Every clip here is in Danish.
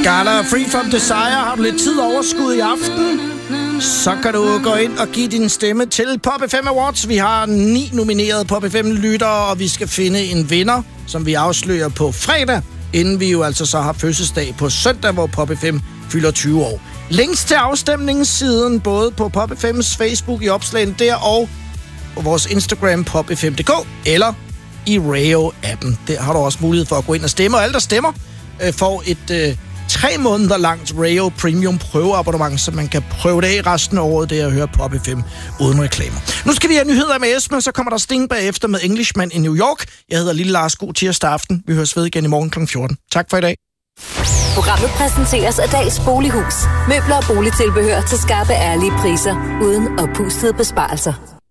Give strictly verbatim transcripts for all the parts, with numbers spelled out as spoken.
Gala Free From Desire. Har du lidt tid overskud i aften, så kan du gå ind og give din stemme til Pop F M Awards. Vi har ni nominerede Pop F M-lyttere, og vi skal finde en vinder, som vi afslører på fredag, inden vi jo altså så har fødselsdag på søndag, hvor Pop F M fylder tyve år. Links til afstemningssiden både på Pop F M's Facebook i opslagene der, og på vores Instagram pop f m punktum d k, eller i Rayo-appen. Der har du også mulighed for at gå ind og stemme, og alle, der stemmer, øh, får et øh, tre måneder langt Rayo Premium prøveabonnement, så man kan prøve det af resten af året, det at høre Pop F M uden reklamer. Nu skal vi have nyheder med Esben, så kommer der Sting bagefter med Englishman i New York. Jeg hedder Lille Lars. God tirsdag aften. Vi høres ved igen i morgen klokken fjorten. Tak for i dag. Programmet præsenteres af Dags Bolighus. Møbler og boligtilbehør til skarpe, ærlige priser, uden oppustede besparelser.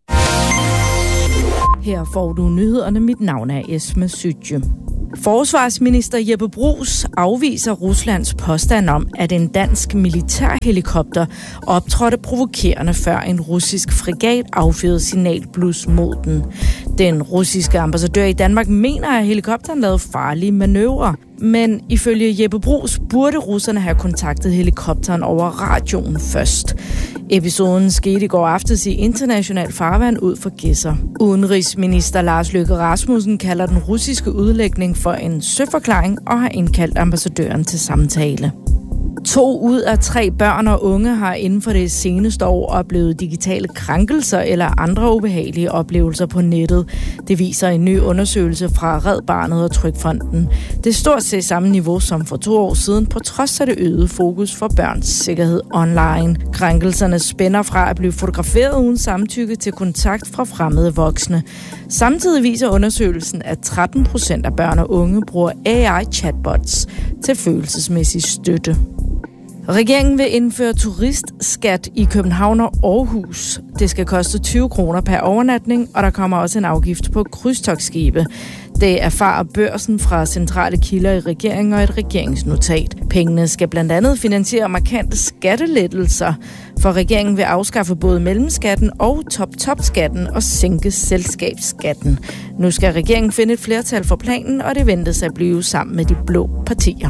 Her får du nyhederne. Mit navn er Esme Sytje. Forsvarsminister Jeppe Bruus afviser Ruslands påstand om, at en dansk militærhelikopter optrådte provokerende, før en russisk fregat affyrede signalblus mod den. Den russiske ambassadør i Danmark mener, at helikopteren lavede farlige manøvrer. Men ifølge Jeppe Bruus burde russerne have kontaktet helikopteren over radioen først. Episoden skete i går aftes i international farvand ud for Gedser. Udenrigsminister Lars Løkke Rasmussen kalder den russiske udlægning for en søforklaring og har indkaldt ambassadøren til samtale. To ud af tre børn og unge har inden for det seneste år oplevet digitale krænkelser eller andre ubehagelige oplevelser på nettet. Det viser en ny undersøgelse fra Red Barnet og Trygfonden. Det er stort set samme niveau som for to år siden, på trods af det øgede fokus for børns sikkerhed online. Krænkelserne spænder fra at blive fotograferet uden samtykke til kontakt fra fremmede voksne. Samtidig viser undersøgelsen, at tretten procent af børn og unge bruger A I-chatbots til følelsesmæssig støtte. Regeringen vil indføre turistskat i København og Aarhus. Det skal koste tyve kroner per overnatning, og der kommer også en afgift på krydstogtskibe. Det erfarer Børsen fra centrale kilder i regeringen og et regeringsnotat. Pengene skal blandt andet finansiere markante skattelettelser, for regeringen vil afskaffe både mellemskatten og top-top-skatten og sænke selskabsskatten. Nu skal regeringen finde et flertal for planen, og det ventes at blive sammen med de blå partier.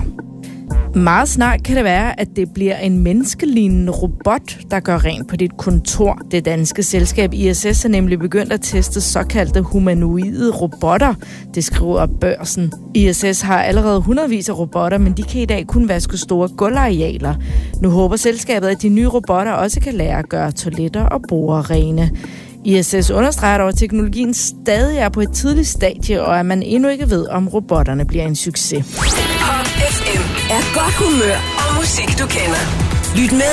Meget snart kan det være, at det bliver en menneskelignende robot, der gør rent på dit kontor. Det danske selskab I S S er nemlig begyndt at teste såkaldte humanoide robotter, det skriver Børsen. I S S har allerede hundredvis af robotter, men de kan i dag kun vaske store gulvarealer. Nu håber selskabet, at de nye robotter også kan lære at gøre toiletter og borde rene. I S S understreger dog, at teknologien stadig er på et tidligt stadie, og at man endnu ikke ved, om robotterne bliver en succes. Pop F M er godt humør og musik, du kender. Lyt med